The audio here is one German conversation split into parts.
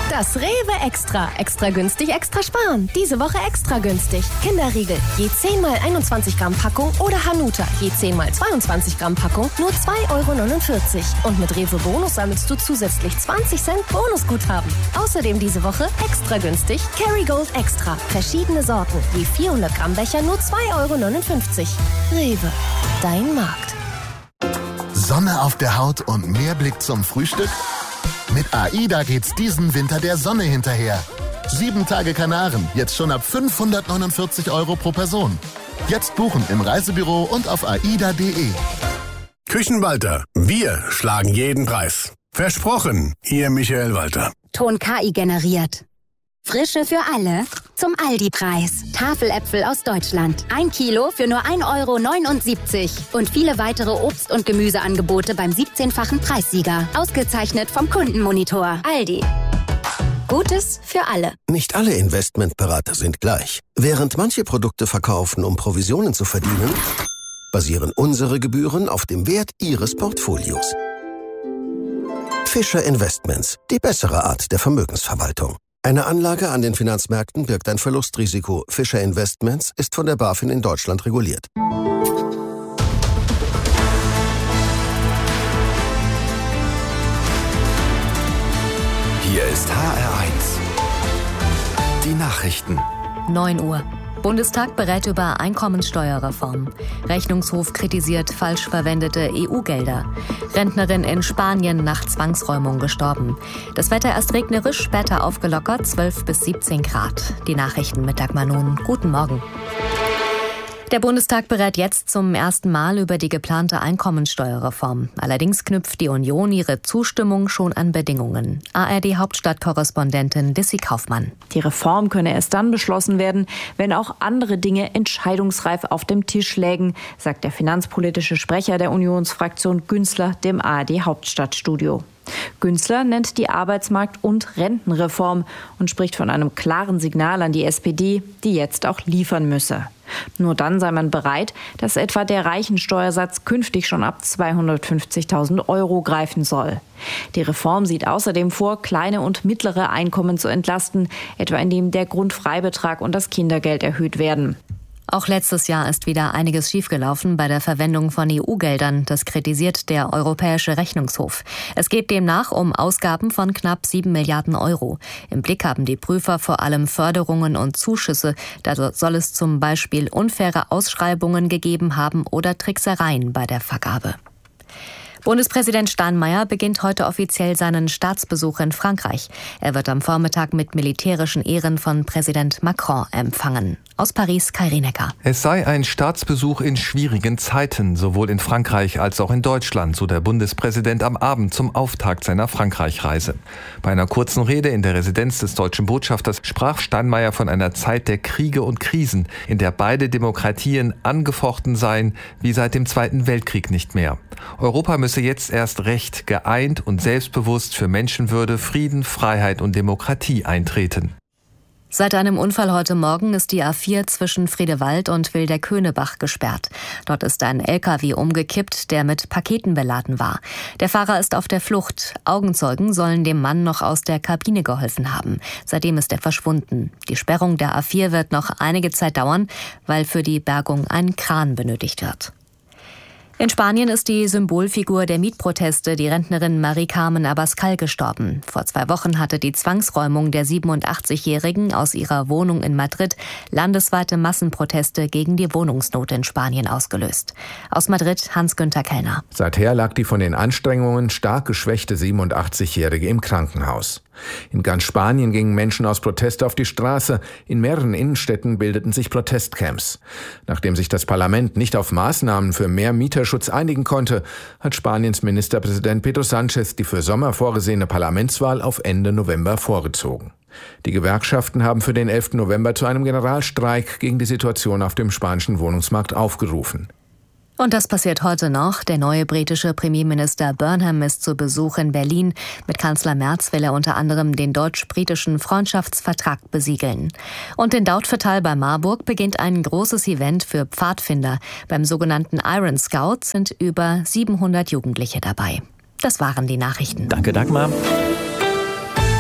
Das Rewe Extra. Extra günstig, extra sparen. Diese Woche extra günstig. Kinderriegel, je 10 mal 21 Gramm Packung oder Hanuta, je 10 mal 22 Gramm Packung, nur 2,49 €. Und mit Rewe Bonus sammelst du zusätzlich 20 Cent Bonusguthaben. Außerdem diese Woche extra günstig Kerrygold Extra. Verschiedene Sorten, je 400 Gramm Becher, nur 2,59 €. Rewe, dein Markt. Sonne auf der Haut und mehr Blick zum Frühstück? Mit AIDA geht's diesen Winter der Sonne hinterher. 7 Tage Kanaren, jetzt schon ab 549 € pro Person. Jetzt buchen im Reisebüro und auf aida.de. Küchenwalter, wir schlagen jeden Preis. Versprochen, Ihr Michael Walter. Ton KI generiert. Frische für alle zum Aldi-Preis. Tafeläpfel aus Deutschland. 1 Kilo für nur 1,79 € Und viele weitere Obst- und Gemüseangebote beim 17-fachen Preissieger. Ausgezeichnet vom Kundenmonitor. Aldi. Gutes für alle. Nicht alle Investmentberater sind gleich. Während manche Produkte verkaufen, um Provisionen zu verdienen, basieren unsere Gebühren auf dem Wert Ihres Portfolios. Fischer Investments. Die bessere Art der Vermögensverwaltung. Eine Anlage an den Finanzmärkten birgt ein Verlustrisiko. Fischer Investments ist von der BaFin in Deutschland reguliert. Hier ist HR1. Die Nachrichten. 9 Uhr. Bundestag berät über Einkommensteuerreform. Rechnungshof kritisiert falsch verwendete EU-Gelder. Rentnerin in Spanien nach Zwangsräumung gestorben. Das Wetter erst regnerisch, später aufgelockert, 12 bis 17 Grad. Die Nachrichten mit Dagmar Nun. Guten Morgen. Der Bundestag berät jetzt zum ersten Mal über die geplante Einkommensteuerreform. Allerdings knüpft die Union ihre Zustimmung schon an Bedingungen. ARD-Hauptstadtkorrespondentin Dissy Kaufmann. Die Reform könne erst dann beschlossen werden, wenn auch andere Dinge entscheidungsreif auf dem Tisch lägen, sagt der finanzpolitische Sprecher der Unionsfraktion Günzler dem ARD-Hauptstadtstudio. Günzler nennt die Arbeitsmarkt- und Rentenreform und spricht von einem klaren Signal an die SPD, die jetzt auch liefern müsse. Nur dann sei man bereit, dass etwa der Reichensteuersatz künftig schon ab 250.000 € greifen soll. Die Reform sieht außerdem vor, kleine und mittlere Einkommen zu entlasten, etwa indem der Grundfreibetrag und das Kindergeld erhöht werden. Auch letztes Jahr ist wieder einiges schiefgelaufen bei der Verwendung von EU-Geldern. Das kritisiert der Europäische Rechnungshof. Es geht demnach um Ausgaben von knapp 7 Milliarden €. Im Blick haben die Prüfer vor allem Förderungen und Zuschüsse. Da soll es zum Beispiel unfaire Ausschreibungen gegeben haben oder Tricksereien bei der Vergabe. Bundespräsident Steinmeier beginnt heute offiziell seinen Staatsbesuch in Frankreich. Er wird am Vormittag mit militärischen Ehren von Präsident Macron empfangen. Aus Paris, Kai Rienecker. Es sei ein Staatsbesuch in schwierigen Zeiten, sowohl in Frankreich als auch in Deutschland, so der Bundespräsident am Abend zum Auftakt seiner Frankreich-Reise. Bei einer kurzen Rede in der Residenz des deutschen Botschafters sprach Steinmeier von einer Zeit der Kriege und Krisen, in der beide Demokratien angefochten seien, wie seit dem Zweiten Weltkrieg nicht mehr. Europa müsse jetzt erst recht geeint und selbstbewusst für Menschenwürde, Frieden, Freiheit und Demokratie eintreten. Seit einem Unfall heute Morgen ist die A4 zwischen Friedewald und Wilderköhnebach gesperrt. Dort ist ein LKW umgekippt, der mit Paketen beladen war. Der Fahrer ist auf der Flucht. Augenzeugen sollen dem Mann noch aus der Kabine geholfen haben. Seitdem ist er verschwunden. Die Sperrung der A4 wird noch einige Zeit dauern, weil für die Bergung ein Kran benötigt wird. In Spanien ist die Symbolfigur der Mietproteste, die Rentnerin Mari-Carmen Abascal, gestorben. Vor 2 Wochen hatte die Zwangsräumung der 87-Jährigen aus ihrer Wohnung in Madrid landesweite Massenproteste gegen die Wohnungsnot in Spanien ausgelöst. Aus Madrid Hans-Günther Kellner. Seither lag die von den Anstrengungen stark geschwächte 87-Jährige im Krankenhaus. In ganz Spanien gingen Menschen aus Protest auf die Straße. In mehreren Innenstädten bildeten sich Protestcamps. Nachdem sich das Parlament nicht auf Maßnahmen für mehr Mieterschutz einigen konnte, hat Spaniens Ministerpräsident Pedro Sánchez die für Sommer vorgesehene Parlamentswahl auf Ende November vorgezogen. Die Gewerkschaften haben für den 11. November zu einem Generalstreik gegen die Situation auf dem spanischen Wohnungsmarkt aufgerufen. Und das passiert heute noch. Der neue britische Premierminister Burnham ist zu Besuch in Berlin. Mit Kanzler Merz will er unter anderem den deutsch-britischen Freundschaftsvertrag besiegeln. Und in Dautphetal bei Marburg beginnt ein großes Event für Pfadfinder. Beim sogenannten Iron Scout sind über 700 Jugendliche dabei. Das waren die Nachrichten. Danke, Dagmar.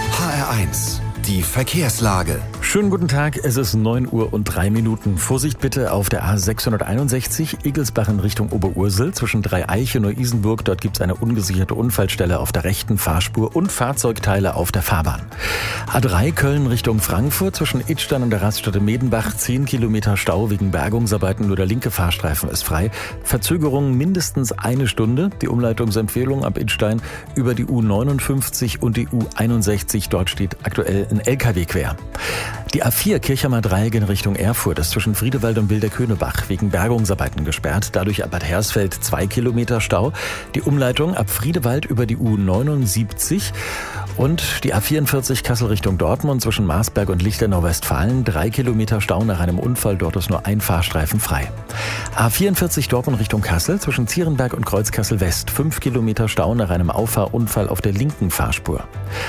HR1, die Verkehrslage. Schönen guten Tag, es ist 9:03 Uhr. Vorsicht bitte auf der A661 Igelsbach in Richtung Oberursel zwischen Dreieich und Neu-Isenburg. Dort gibt es eine ungesicherte Unfallstelle auf der rechten Fahrspur und Fahrzeugteile auf der Fahrbahn. A3 Köln Richtung Frankfurt zwischen Idstein und der Raststätte Medenbach 10 Kilometer Stau wegen Bergungsarbeiten, nur der linke Fahrstreifen ist frei. Verzögerungen mindestens eine Stunde. Die Umleitungsempfehlung ab Idstein über die U59 und die U61. Dort steht aktuell ein LKW quer. Die A4 Kirchheimer Dreieck in Richtung Erfurt ist zwischen Friedewald und Wilderköhnebach wegen Bergungsarbeiten gesperrt. Dadurch ab Bad Hersfeld 2 Kilometer Stau. Die Umleitung ab Friedewald über die U79 und die A44 Kassel Richtung Dortmund zwischen Marsberg und Lichtenau-Westfalen 3 Kilometer Stau nach einem Unfall. Dort ist nur ein Fahrstreifen frei. A44 Dortmund Richtung Kassel zwischen Zierenberg und Kreuzkassel West 5 Kilometer Stau nach einem Auffahrunfall auf der linken Fahrspur.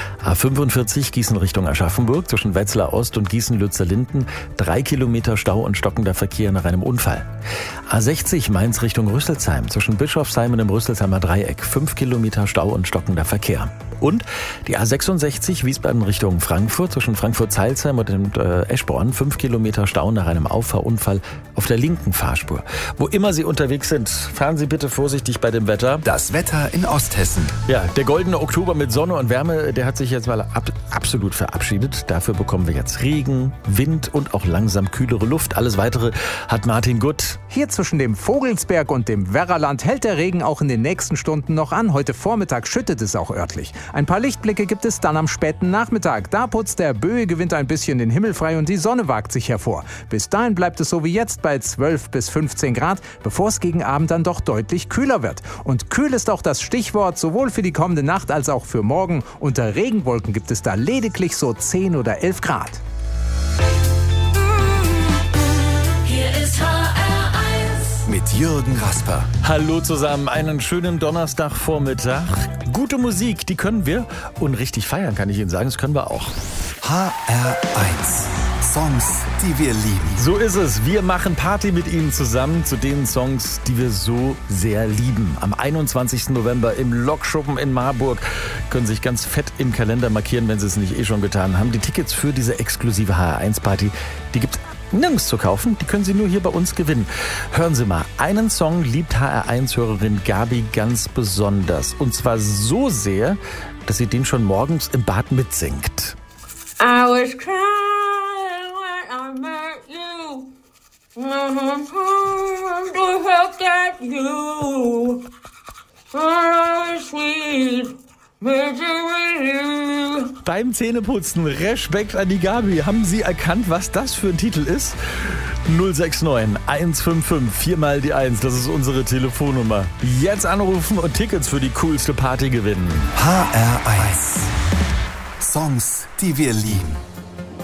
A45 Gießen Richtung Aschaffenburg zwischen Wetzlar Ost und Gießen-Lützer-Linden 3 Kilometer Stau und stockender Verkehr nach einem Unfall. A60 Mainz Richtung Rüsselsheim zwischen Bischofsheim und dem Rüsselsheimer Dreieck 5 Kilometer Stau und stockender Verkehr. Und die A66 Wiesbaden Richtung Frankfurt zwischen Frankfurt-Zeilsheim und Eschborn 5 Kilometer Stau nach einem Auffahrunfall auf der linken Fahrspur. Wo immer Sie unterwegs sind, fahren Sie bitte vorsichtig bei dem Wetter. Das Wetter in Osthessen. Ja, der goldene Oktober mit Sonne und Wärme, der hat sich jetzt mal absolut verabschiedet. Dafür bekommen wir jetzt Regen, Wind und auch langsam kühlere Luft. Alles Weitere hat Martin Gutt. Hier zwischen dem Vogelsberg und dem Werraland hält der Regen auch in den nächsten Stunden noch an. Heute Vormittag schüttet es auch örtlich. Ein paar Lichtblicke gibt es dann am späten Nachmittag. Da putzt der böige Wind ein bisschen den Himmel frei und die Sonne wagt sich hervor. Bis dahin bleibt es so wie jetzt bei 12 bis 15 Grad, bevor es gegen Abend dann doch deutlich kühler wird. Und kühl ist auch das Stichwort, sowohl für die kommende Nacht als auch für morgen. Unter Regenwolken gibt es da lediglich so 10 oder 11 Grad. Hier ist HR1 mit Jürgen Rasper. Hallo zusammen, einen schönen Donnerstagvormittag. Gute Musik, die können wir. Und richtig feiern kann ich Ihnen sagen, das können wir auch. HR1. Songs, die wir lieben. So ist es. Wir machen Party mit Ihnen zusammen zu den Songs, die wir so sehr lieben. Am 21. November im Lokschuppen in Marburg. Können sich ganz fett im Kalender markieren, wenn Sie es nicht schon getan haben. Die Tickets für diese exklusive HR1-Party, die gibt's nirgends zu kaufen. Die können Sie nur hier bei uns gewinnen. Hören Sie mal, einen Song liebt HR1-Hörerin Gabi ganz besonders. Und zwar so sehr, dass sie den schon morgens im Bad mitsingt. I was crying when I met you. To look at you. Oh, sweet. Beim Zähneputzen, Respekt an die Gabi. Haben Sie erkannt, was das für ein Titel ist? 069 155 4 mal die 1. Das ist unsere Telefonnummer. Jetzt anrufen und Tickets für die coolste Party gewinnen. HR1. Songs, die wir lieben.